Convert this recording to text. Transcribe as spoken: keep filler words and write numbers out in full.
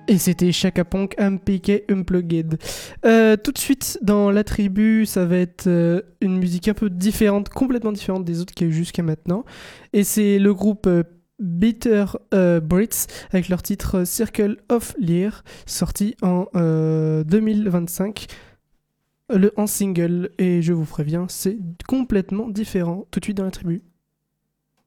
Et c'était Chaka Ponk, M P K Unplugged. Euh, tout de suite, dans la tribu, ça va être euh, une musique un peu différente, complètement différente des autres qu'il y a eu jusqu'à maintenant. Et c'est le groupe euh, Bitter euh, Brits avec leur titre euh, Circle of Lear, sorti en euh, deux mille vingt-cinq, le, en single. Et je vous préviens, c'est complètement différent. Tout de suite dans la tribu.